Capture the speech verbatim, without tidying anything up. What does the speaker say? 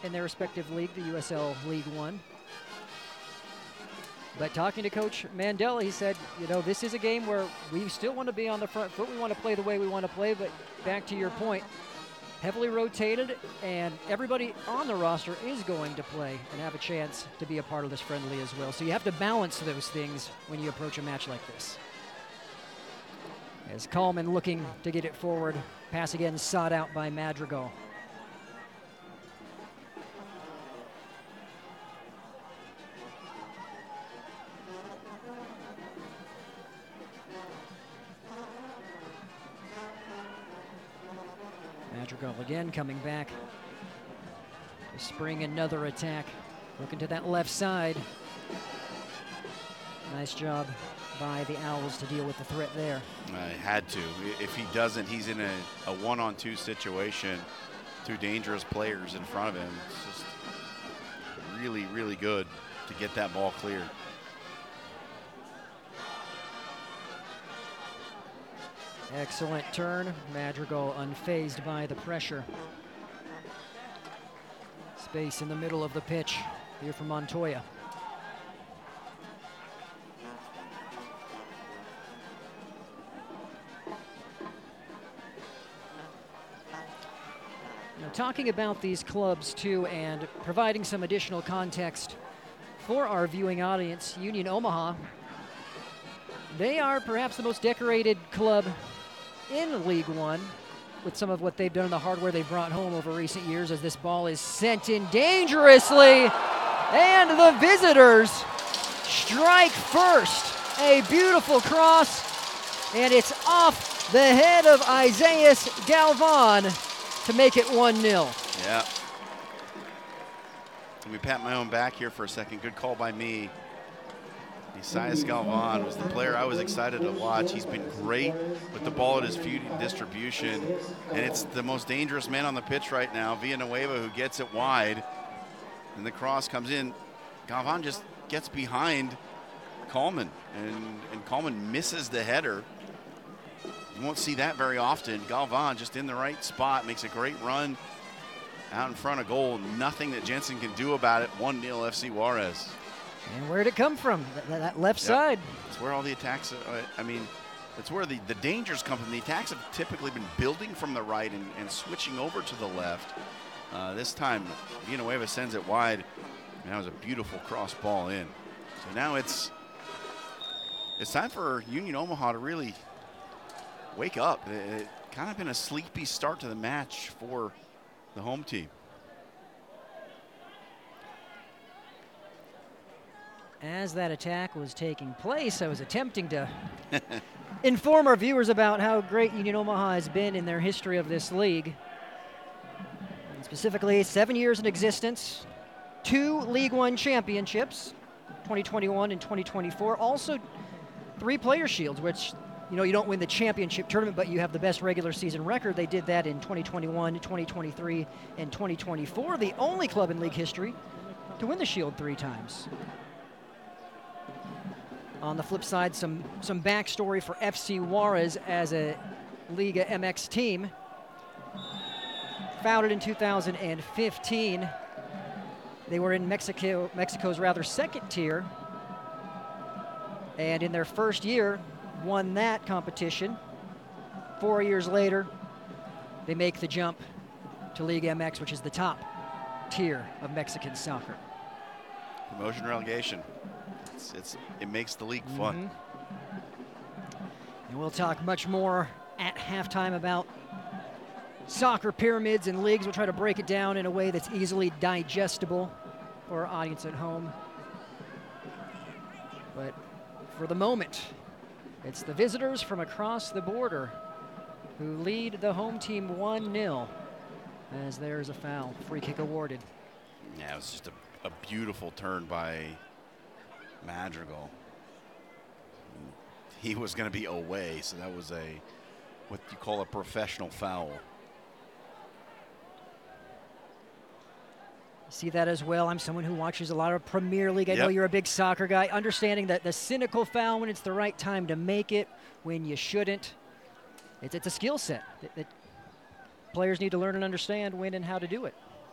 in their respective league, the U S L League One. But talking to Coach Mandela, he said, you know, this is a game where we still want to be on the front foot. We want to play the way we want to play, but back to your point, heavily rotated, and everybody on the roster is going to play and have a chance to be a part of this friendly as well. So you have to balance those things when you approach a match like this. As Coleman looking to get it forward, pass again sought out by Madrigal. Madrigal again coming back to spring another attack. Looking to that left side. Nice job by the Owls to deal with the threat there. Uh, had to. If he doesn't, he's in a, a one-on-two situation. Two dangerous players in front of him. It's just really, really good to get that ball clear. Excellent turn. Madrigal unfazed by the pressure. Space in the middle of the pitch here for Montoya. Now, talking about these clubs too and providing some additional context for our viewing audience, Union Omaha, they are perhaps the most decorated club in League One with some of what they've done, the hardware they've brought home over recent years, as this ball is sent in dangerously, and the visitors strike first. A beautiful cross, and it's off the head of Isaias Galvan to make it one nil. Yeah. Let me pat my own back here for a second. Good call by me. Isaias Galvan was the player I was excited to watch. He's been great with the ball at his feet in distribution, and it's the most dangerous man on the pitch right now, Villanueva, who gets it wide, and the cross comes in. Galvan just gets behind Coleman, and, and Coleman misses the header. You won't see that very often. Galvan just in the right spot, makes a great run out in front of goal. Nothing that Jensen can do about it. one nil F C Juarez. And where'd it come from? That, that left Yep. side. It's where all the attacks, uh, I mean, it's where the, the dangers come from. The attacks have typically been building from the right and, and switching over to the left. Uh, this time, Villanueva sends it wide, and that was a beautiful cross ball in. So now it's it's time for Union Omaha to really wake up. It, it kind of been a sleepy start to the match for the home team. As that attack was taking place, I was attempting to inform our viewers about how great Union Omaha has been in their history of this league. And specifically, seven years in existence, two League One championships, twenty twenty-one and twenty twenty-four. Also, three player shields, which, you know, you don't win the championship tournament, but you have the best regular season record. They did that in twenty twenty-one, twenty twenty-three, and twenty twenty-four. The only club in league history to win the shield three times. On the flip side, some, some backstory for F C Juarez as a Liga M X team. Founded in two thousand fifteen, they were in Mexico, Mexico's rather second tier. And in their first year, won that competition. Four years later, they make the jump to Liga M X, which is the top tier of Mexican soccer. Promotion relegation. It's, it's, it makes the league fun. Mm-hmm. And we'll talk much more at halftime about soccer pyramids and leagues. We'll try to break it down in a way that's easily digestible for our audience at home. But for the moment, it's the visitors from across the border who lead the home team one nil as there's a foul. Free kick awarded. Yeah, it was just a, a beautiful turn by Madrigal. He was going to be away, so that was a what you call a professional foul. See that as well. I'm someone who watches a lot of Premier League. I Yep. know you're a big soccer guy. Understanding that the cynical foul when it's the right time to make it, when you shouldn't. It's, it's a skill set that, that players need to learn and understand when and how to do it.